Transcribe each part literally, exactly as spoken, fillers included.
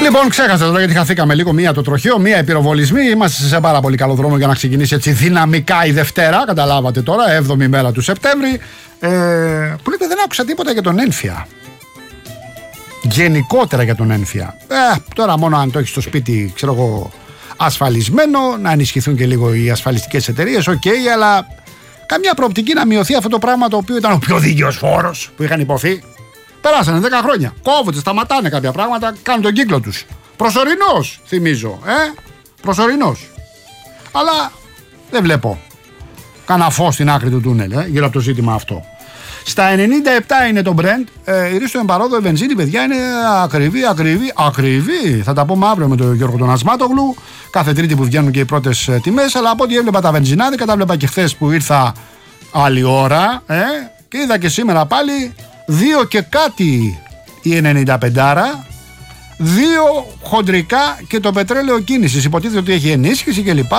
Λοιπόν, ξέχασα τώρα γιατί χαθήκαμε λίγο. Μία το τροχαίο, μία οι πυροβολισμοί. Είμαστε σε πάρα πολύ καλό δρόμο για να ξεκινήσει έτσι δυναμικά η Δευτέρα. Καταλάβατε τώρα, έβδομη μέρα του Σεπτέμβρη. Ε, που λέτε, δεν άκουσα τίποτα για τον Ένφια. Γενικότερα για τον Ένφια. Ε, τώρα μόνο αν το έχει στο σπίτι, ξέρω εγώ, ασφαλισμένο, να ενισχυθούν και λίγο οι ασφαλιστικές εταιρείες. Οκ, okay, αλλά καμιά προοπτική να μειωθεί αυτό το πράγμα το οποίο ήταν ο πιο δίκαιος φόρος που είχαν υποθεί. Περάσανε δέκα χρόνια. Κόβονται, σταματάνε κάποια πράγματα, κάνουν τον κύκλο τους. Προσωρινός, θυμίζω. Ε? Προσωρινός. Αλλά δεν βλέπω κανένα φως στην άκρη του τούνελ ε, γύρω από το ζήτημα αυτό. Στα ενενήντα επτά είναι το Brent. Ε, η ρίστο εμπαρόδο, η βενζίνη, παιδιά, είναι ακριβή, ακριβή, ακριβή. Θα τα πούμε αύριο με τον Γιώργο τον Ασμάτογλου. Κάθε Τρίτη που βγαίνουν και οι πρώτες ε, τιμές. Αλλά από ό,τι έβλεπα τα βενζινάδικα, τα έβλεπα και χθες που ήρθα άλλη ώρα. Ε, και είδα και σήμερα πάλι δύο και κάτι η ενενήντα πέντε. Δύο χοντρικά και το πετρέλαιο κίνησης. Υποτίθεται ότι έχει ενίσχυση κλπ.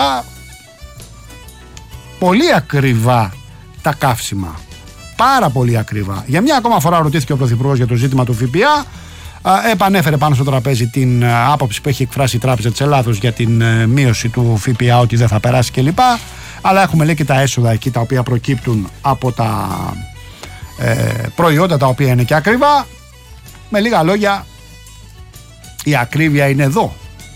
Πολύ ακριβά τα καύσιμα. Πάρα πολύ ακριβά. Για μια ακόμα φορά ρωτήθηκε ο Πρωθυπουργός για το ζήτημα του ΦΠΑ. Επανέφερε πάνω στο τραπέζι την άποψη που έχει εκφράσει η Τράπεζα της Ελλάδος για την μείωση του ΦΠΑ, ότι δεν θα περάσει κλπ. Αλλά έχουμε λέει και τα έσοδα εκεί τα οποία προκύπτουν από τα ε, προϊόντα τα οποία είναι και ακριβά. Με λίγα λόγια, η ακρίβεια είναι εδώ.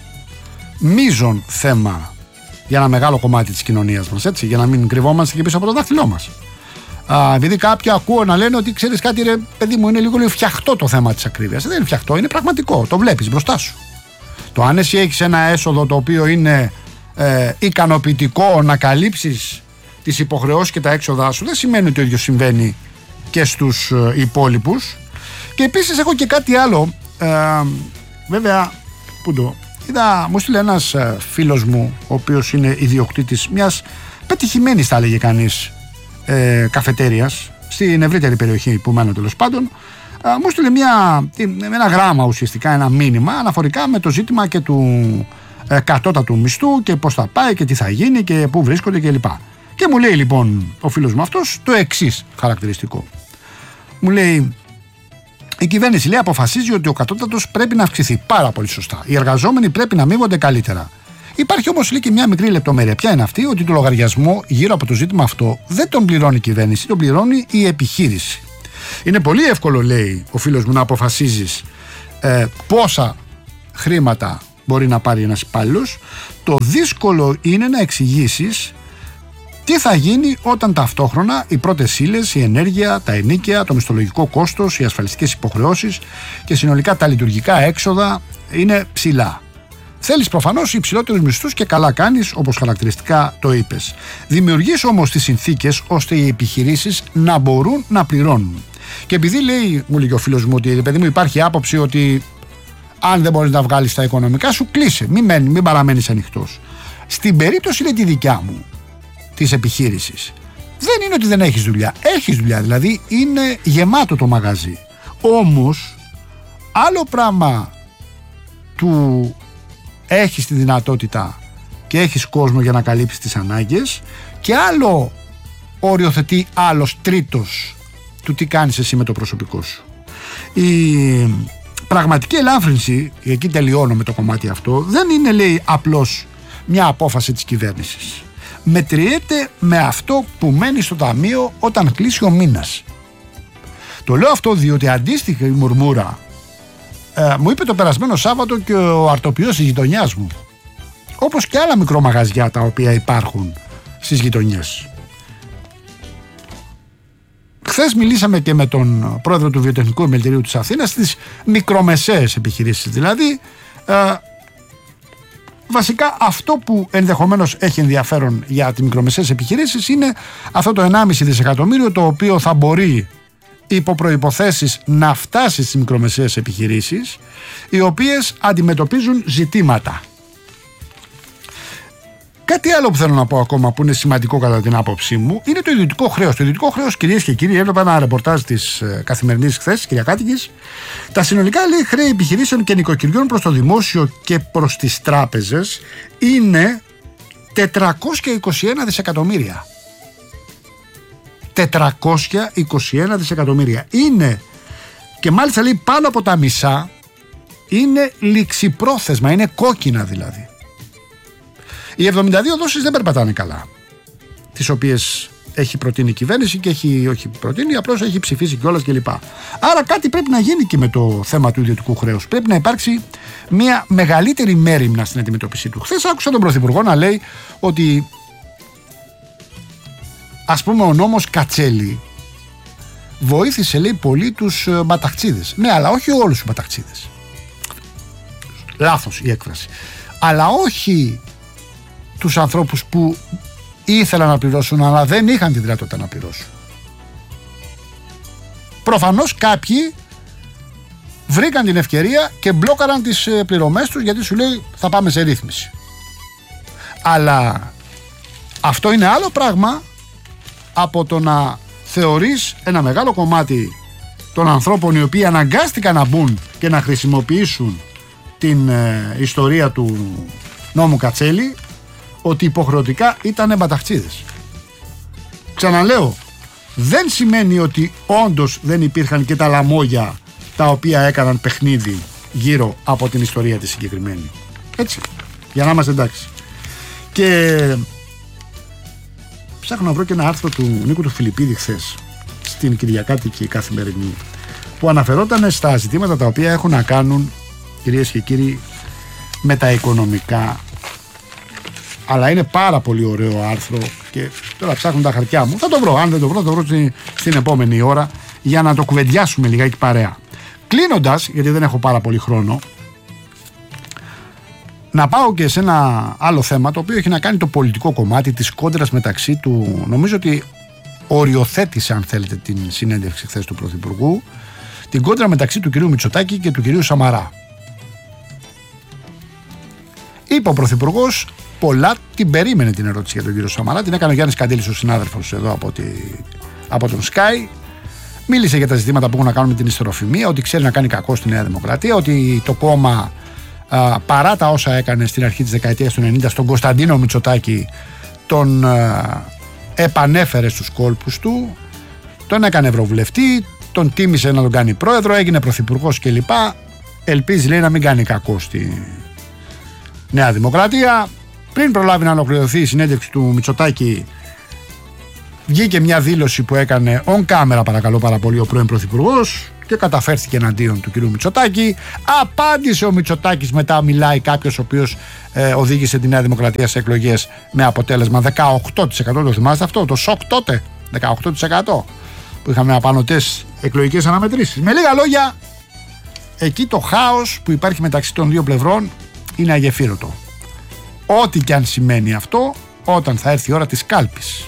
Μείζον θέμα για ένα μεγάλο κομμάτι της κοινωνίας μας, έτσι, για να μην κρυβόμαστε και πίσω από το δάχτυλό μας. Α, επειδή κάποιοι ακούω να λένε ότι ξέρεις κάτι, ρε παιδί μου, είναι λίγο, λίγο φτιαχτό το θέμα της ακρίβειας. Δεν είναι φτιαχτό, είναι πραγματικό. Το βλέπεις μπροστά σου. Το αν εσύ έχεις ένα έσοδο το οποίο είναι ε, ικανοποιητικό να καλύψεις τις υποχρεώσεις και τα έξοδά σου, δεν σημαίνει ότι το ίδιο συμβαίνει και στους ε, υπόλοιπους. Και επίσης έχω και κάτι άλλο. Ε, βέβαια, πού το είδα, μου στείλε ένας ε, φίλος μου, ο οποίος είναι ιδιοκτήτης μιας πετυχημένης, θα έλεγε κανείς, Ε, καφετέριας στην ευρύτερη περιοχή που μένω, τέλος πάντων. ε, μου στείλε μια, ένα γράμμα, ουσιαστικά ένα μήνυμα αναφορικά με το ζήτημα και του ε, κατώτατου μισθού και πώς θα πάει και τι θα γίνει και πού βρίσκονται κλπ. Και, και μου λέει λοιπόν ο φίλος μου αυτός το εξής χαρακτηριστικό. Μου λέει, η κυβέρνηση λέει αποφασίζει ότι ο κατώτατος πρέπει να αυξηθεί. Πάρα πολύ σωστά. Οι εργαζόμενοι πρέπει να αμείβονται καλύτερα. Υπάρχει όμως λέει και μια μικρή λεπτομέρεια. Ποια είναι αυτή? Ότι το λογαριασμό γύρω από το ζήτημα αυτό δεν τον πληρώνει η κυβέρνηση, τον πληρώνει η επιχείρηση. Είναι πολύ εύκολο, λέει ο φίλος μου, να αποφασίζεις ε, πόσα χρήματα μπορεί να πάρει ένας υπάλληλος. Το δύσκολο είναι να εξηγήσεις τι θα γίνει όταν ταυτόχρονα οι πρώτες ύλες, η ενέργεια, τα ενοίκια, το μισθολογικό κόστος, οι ασφαλιστικές υποχρεώσεις και συνολικά τα λειτουργικά έξοδα είναι ψηλά. Θέλεις προφανώς υψηλότερους μισθούς και καλά κάνεις, όπως χαρακτηριστικά το είπες. Δημιουργείς όμως τις συνθήκες ώστε οι επιχειρήσεις να μπορούν να πληρώνουν. Και επειδή λέει, μου λέει ο φίλος μου, ότι παιδί μου υπάρχει άποψη ότι αν δεν μπορείς να βγάλεις τα οικονομικά σου, κλείσε, μην, μένει, μην παραμένεις ανοιχτός. Στην περίπτωση είναι τη δικιά μου, της επιχείρησης, δεν είναι ότι δεν έχεις δουλειά. Έχεις δουλειά, δηλαδή είναι γεμάτο το μαγαζί. Όμως, άλλο πράγμα του έχεις τη δυνατότητα και έχεις κόσμο για να καλύψεις τις ανάγκες και άλλο οριοθετεί άλλος τρίτος του τι κάνεις εσύ με το προσωπικό σου. Η πραγματική ελάφρυνση, εκεί τελειώνω με το κομμάτι αυτό, δεν είναι λέει απλώς μια απόφαση της κυβέρνησης. Μετριέται με αυτό που μένει στο ταμείο όταν κλείσει ο μήνας. Το λέω αυτό διότι αντίστοιχη μουρμούρα Ε, μου είπε το περασμένο Σάββατο και ο αρτοποιός της γειτονιάς μου, όπως και άλλα μικρομαγαζιά τα οποία υπάρχουν στις γειτονιές. Χθες μιλήσαμε και με τον πρόεδρο του Βιοτεχνικού Επιμελητηρίου της Αθήνας, στις μικρομεσαίες επιχειρήσεις δηλαδή. ε, Βασικά αυτό που ενδεχομένως έχει ενδιαφέρον για τις μικρομεσαίες επιχειρήσεις είναι αυτό το ενάμιση δισεκατομμύριο, το οποίο θα μπορεί υπό προϋποθέσεις να φτάσει στις μικρομεσαίες επιχειρήσεις, οι οποίες αντιμετωπίζουν ζητήματα. Κάτι άλλο που θέλω να πω ακόμα, που είναι σημαντικό κατά την άποψή μου, είναι το ιδιωτικό χρέος. Το ιδιωτικό χρέος, κυρίες και κύριοι, έβλεπα ένα ρεπορτάζ της Καθημερινής χθες, της Κυριακάτικης. Τα συνολικά λέει χρέη επιχειρήσεων και νοικοκυριών προς το δημόσιο και προς τις τράπεζες είναι τετρακόσια είκοσι ένα δισεκατομμύρια. τετρακόσια είκοσι ένα δισεκατομμύρια. Είναι και μάλιστα λέει πάνω από τα μισά είναι ληξιπρόθεσμα, είναι κόκκινα δηλαδή. Οι εβδομήντα δύο δόσεις δεν περπατάνε καλά, τις οποίες έχει προτείνει η κυβέρνηση και έχει, όχι προτείνει, απλώς έχει ψηφίσει κιόλας κλπ. Άρα κάτι πρέπει να γίνει και με το θέμα του ιδιωτικού χρέους. Πρέπει να υπάρξει μια μεγαλύτερη μέριμνα στην αντιμετώπιση του. Χθες άκουσα τον Πρωθυπουργό να λέει ότι, ας πούμε, ο νόμος Κατσέλη βοήθησε, λέει, πολύ τους μπαταχτσίδες. Ναι, αλλά όχι όλους τους μπαταχτσίδες. Λάθος η έκφραση. Αλλά όχι τους ανθρώπους που ήθελαν να πληρώσουν αλλά δεν είχαν τη δυνατότητα να πληρώσουν. Προφανώς κάποιοι βρήκαν την ευκαιρία και μπλόκαραν τις πληρωμές τους, γιατί σου λέει θα πάμε σε ρύθμιση. Αλλά αυτό είναι άλλο πράγμα από το να θεωρείς ένα μεγάλο κομμάτι των ανθρώπων οι οποίοι αναγκάστηκαν να μπουν και να χρησιμοποιήσουν την ε, ιστορία του νόμου Κατσέλη ότι υποχρεωτικά ήταν μπαταχτσίδες. Ξαναλέω, δεν σημαίνει ότι όντως δεν υπήρχαν και τα λαμόγια τα οποία έκαναν παιχνίδι γύρω από την ιστορία τη συγκεκριμένη. Έτσι, για να είμαστε εντάξει. Και ψάχνω να βρω και ένα άρθρο του Νίκου του Φιλιππίδη χθες στην Κυριακάτικη Καθημερινή, που αναφερόταν στα ζητήματα τα οποία έχουν να κάνουν, κυρίες και κύριοι, με τα οικονομικά. Αλλά είναι πάρα πολύ ωραίο άρθρο και τώρα ψάχνω τα χαρτιά μου. Θα το βρω, αν δεν το βρω, θα το βρω στην, στην επόμενη ώρα για να το κουβεντιάσουμε λιγάκι παρέα. Κλείνοντας, γιατί δεν έχω πάρα πολύ χρόνο, να πάω και σε ένα άλλο θέμα το οποίο έχει να κάνει το πολιτικό κομμάτι της κόντρας μεταξύ του. Νομίζω ότι οριοθέτησε, αν θέλετε, την συνέντευξη χθες του Πρωθυπουργού, την κόντρα μεταξύ του κυρίου Μητσοτάκη και του κυρίου Σαμαρά. Είπε ο Πρωθυπουργός, πολλά την περίμενε την ερώτηση για τον κύριο Σαμαρά, την έκανε ο Γιάννης Καντήλης, ο συνάδελφος εδώ από, τη, από τον Sky. Μίλησε για τα ζητήματα που έχουν να κάνουν με την ιστεροφημία, ότι ξέρει να κάνει κακό στη Νέα Δημοκρατία, ότι το κόμμα, α, παρά τα όσα έκανε στην αρχή της δεκαετίας του ενενήντα στον Κωνσταντίνο Μητσοτάκη, τον α, επανέφερε στους κόλπους του, τον έκανε ευρωβουλευτή, τον τίμησε να τον κάνει πρόεδρο, έγινε πρωθυπουργός κλπ. Ελπίζει, λέει, να μην κάνει κακό στη Νέα Δημοκρατία. Πριν προλάβει να ολοκληρωθεί η συνέντευξη του Μητσοτάκη, βγήκε μια δήλωση που έκανε on camera, παρακαλώ πάρα πολύ, ο πρώην πρωθυπουργός και καταφέρθηκε εναντίον του κυρίου Μητσοτάκη. Απάντησε ο Μητσοτάκης, μετά μιλάει κάποιος ο οποίος ε, οδήγησε τη Νέα Δημοκρατία σε εκλογές με αποτέλεσμα δεκαοκτώ τοις εκατό. Το θυμάστε αυτό, το σοκ τότε, δεκαοκτώ τοις εκατό, που είχαμε απανωτές εκλογικές αναμετρήσεις. Με λίγα λόγια, εκεί το χάος που υπάρχει μεταξύ των δύο πλευρών είναι αγεφύρωτο. Ό,τι και αν σημαίνει αυτό, όταν θα έρθει η ώρα της κάλπης.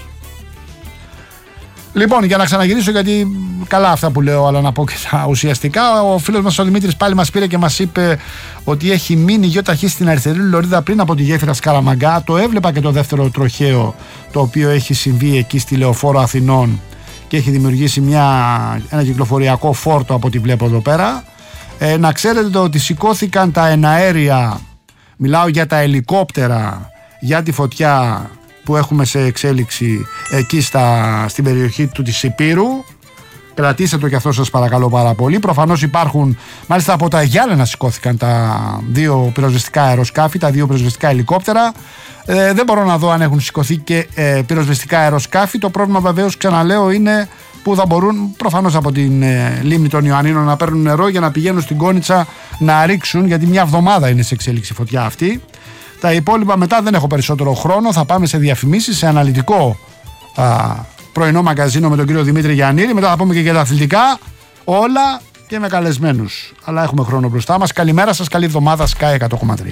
Λοιπόν, για να ξαναγυρίσω, γιατί καλά αυτά που λέω, αλλά να πω και τα ουσιαστικά, ο φίλος μας ο Δημήτρης πάλι μας πήρε και μας είπε ότι έχει μείνει γιο ταχύ στην αριστερή λωρίδα πριν από τη γέφυρα Σκαραμαγκά. Το έβλεπα και το δεύτερο τροχαίο, το οποίο έχει συμβεί εκεί στη Λεωφόρο Αθηνών και έχει δημιουργήσει μια, ένα κυκλοφοριακό φόρτο από ό,τι βλέπω εδώ πέρα. Ε, να ξέρετε ότι σηκώθηκαν τα εναέρια, μιλάω για τα ελικόπτερα, για τη φωτιά που έχουμε σε εξέλιξη εκεί στα, στην περιοχή του της Υπήρου. Κρατήστε το και αυτό, σας παρακαλώ πάρα πολύ. Προφανώς υπάρχουν, μάλιστα από τα Γιάννενα σηκώθηκαν τα δύο πυροσβεστικά αεροσκάφη, τα δύο πυροσβεστικά ελικόπτερα. Ε, δεν μπορώ να δω αν έχουν σηκωθεί και ε, πυροσβεστικά αεροσκάφη. Το πρόβλημα, βεβαίως, ξαναλέω, είναι που θα μπορούν προφανώς από την ε, λίμνη των Ιωαννίνων να παίρνουν νερό για να πηγαίνουν στην Κόνιτσα να ρίξουν, γιατί μια εβδομάδα είναι σε εξέλιξη φωτιά αυτή. Τα υπόλοιπα μετά δεν έχω περισσότερο χρόνο. Θα πάμε σε διαφημίσεις, σε αναλυτικό α, πρωινό μαγκαζίνο με τον κύριο Δημήτρη Γιαννίδη. Μετά θα πούμε και για τα αθλητικά. Όλα και με καλεσμένους. Αλλά έχουμε χρόνο μπροστά μας. Καλημέρα σας, καλή εβδομάδα. Sky εκατό κόμμα τρία.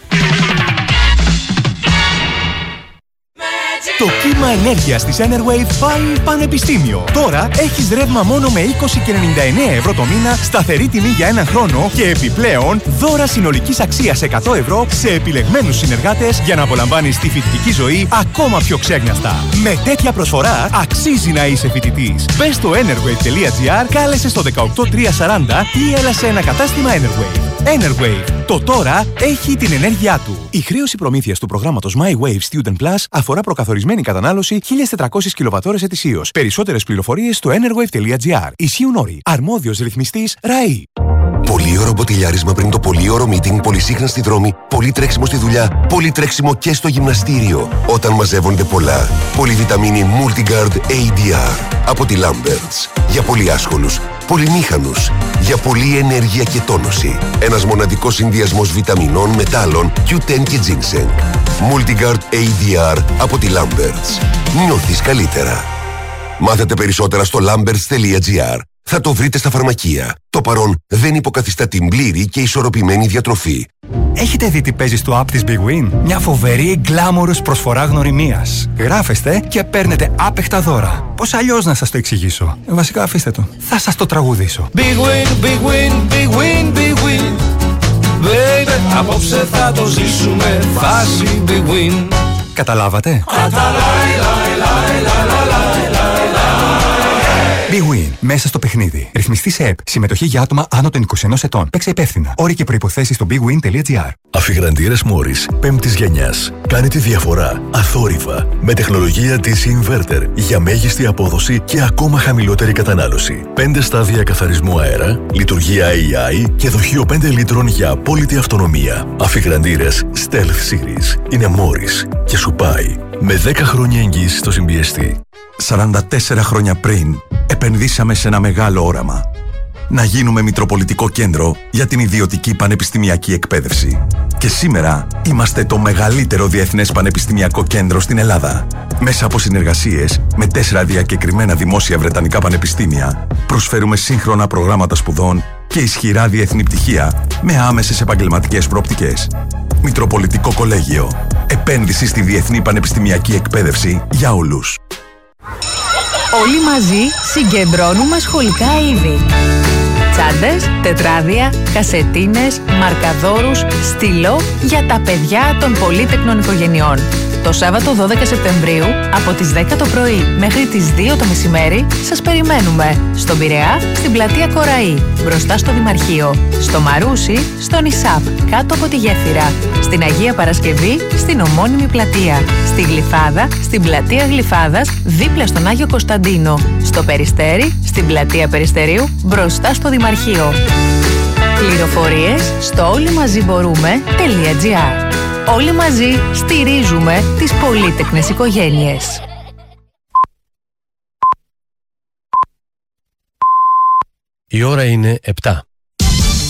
Το κύμα ενέργειας της Enerwave πάει πανεπιστήμιο. Τώρα έχεις ρεύμα μόνο με είκοσι και ενενήντα εννέα ευρώ το μήνα, σταθερή τιμή για έναν χρόνο και επιπλέον δώρα συνολικής αξίας εκατό ευρώ σε επιλεγμένους συνεργάτες για να απολαμβάνεις τη φοιτητική ζωή ακόμα πιο ξέγνιαστα. Με τέτοια προσφορά αξίζει να είσαι φοιτητής. Μπες στο enerwave τελεία gr, κάλεσε στο δεκαοκτώ τριακόσια σαράντα ή έλα σε ένα κατάστημα Enerwave. Enerwave. Το τώρα έχει την ενέργειά του. Η χρέωση προμήθειας του προγράμματος MyWave Student Plus αφορά προκαθορισμένη κατανάλωση χίλιες τετρακόσιες κιλοβατόρες ετησίως. Περισσότερες πληροφορίες στο enerwave τελεία gr. Ισχύουν όροι. Αρμόδιος ρυθμιστής ΡΑΗ. Πολύωρο μποτιλιάρισμα πριν το πολύωρο meeting, πολυσύχνα στη δρόμη, πολύ τρέξιμο στη δουλειά, πολύ τρέξιμο και στο γυμναστήριο. Όταν μαζεύονται πολλά. Πολυβιταμίνη Multigard έι ντι αρ από τη Lamberts. Για πολύ άσχολους, πολυμήχανους, για πολλή ενέργεια και τόνωση. Ένας μοναδικός συνδυασμός βιταμινών, μετάλλων, κιου τεν και ginseng. Multigard έι ντι αρ από τη Lamberts. Νιώθεις καλύτερα. Μάθετε περισσότερα στο lamberts τελεία gr. Θα το βρείτε στα φαρμακεία. Το παρόν δεν υποκαθιστά την πλήρη και ισορροπημένη διατροφή. Έχετε δει τι παίζει στο app της Big Win? Μια φοβερή γκλάμορος προσφορά γνωριμίας. Γράφεστε και παίρνετε άπεχτα δώρα. Πώς αλλιώς να σας το εξηγήσω? Ε, βασικά αφήστε το. Θα σας το τραγουδήσω. Big Win, Big Win, Big Win, Big Win. Baby, απόψε θα το ζήσουμε. Φάση Big Win. Καταλάβατε? Big Win. Μέσα στο παιχνίδι. Ρυθμιστή σε ΕΠ. Συμμετοχή για άτομα άνω των είκοσι ενός ετών. Παίξε υπεύθυνα. Όροι και προϋποθέσεις στο big win τελεία gr. Αφιγραντήρες Morris πέμπτης γενιάς. Κάνε τη διαφορά αθόρυβα με τεχνολογία ντι σι Inverter για μέγιστη απόδοση και ακόμα χαμηλότερη κατανάλωση. πέντε στάδια καθαρισμού αέρα, λειτουργία έι άι και δοχείο πέντε λίτρων για απόλυτη αυτονομία. Αφιγραντήρες Stealth Series. Είναι Morris και σου πάει. Με δέκα χρόνια εγγύηση στο συμπιεστή. σαράντα τέσσερα χρόνια πριν, επενδύσαμε σε ένα μεγάλο όραμα. Να γίνουμε Μητροπολιτικό Κέντρο για την ιδιωτική πανεπιστημιακή εκπαίδευση. Και σήμερα είμαστε το μεγαλύτερο διεθνές πανεπιστημιακό κέντρο στην Ελλάδα. Μέσα από συνεργασίες με τέσσερα διακεκριμένα δημόσια βρετανικά πανεπιστήμια, προσφέρουμε σύγχρονα προγράμματα σπουδών και ισχυρά διεθνή πτυχία με άμεσες επαγγελματικές προοπτικές. Μητροπολιτικό Κολέγιο. Επένδυση στη διεθνή πανεπιστημιακή εκπαίδευση για όλους. Όλοι μαζί συγκεντρώνουμε σχολικά είδη. Τσάντες, τετράδια, κασετίνες, μαρκαδόρους, στυλό για τα παιδιά των πολύτεκνων οικογενειών. Το Σάββατο δώδεκα Σεπτεμβρίου από τις δέκα το πρωί μέχρι τις δύο το μεσημέρι σας περιμένουμε στον Πειραιά, στην πλατεία Κοραή, μπροστά στο Δημαρχείο, στο Μαρούσι, στον Ισάπ, κάτω από τη Γέφυρα, στην Αγία Παρασκευή, στην ομώνυμη πλατεία, στη Γλυφάδα, στην πλατεία Γλυφάδας, δίπλα στον Άγιο Κωνσταντίνο, στο Περιστέρι, στην πλατεία Περιστερίου, μπροστά στο Δημαρχείο. Πληροφορίες στο όλοιμαζιμπορούμε.gr. Όλοι μαζί στηρίζουμε τις πολύτεκνες οικογένειες. Η ώρα είναι επτά.